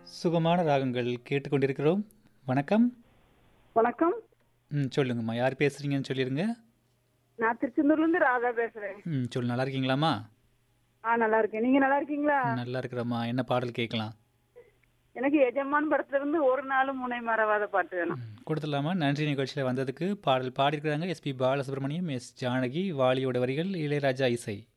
சுகமான ராகங்கள் கேட்டுக்கொண்டிருக்கிறோம். வணக்கம். வணக்கம். சொல்லுங்கம்மா. யார் பேசுறீங்கன்னு சொல்லிருங்க. நான் திருச்செந்தூர்ல இருந்து ராதா பேசுறேன். சொல்லு நல்லா இருக்கீங்களாம்மா? நல்லா இருக்கேன். நீங்க நல்லா இருக்கீங்களா? நல்லா இருக்கிறம்மா. என்ன பாடல் கேட்கலாம்? எனக்கு எஜமான் படத்துல இருந்து ஒரு நாளும் முனை மறவாத பாட்டு வேணும். கொடுத்துடலாமா? நன்றி நிகழ்ச்சியில் வந்ததுக்கு. பாடல் பாடியிருக்கிறாங்க எஸ்பி பாலசுப்ரமணியம், எஸ் ஜானகி, வாலியோட வரிகள், இளையராஜா இசை.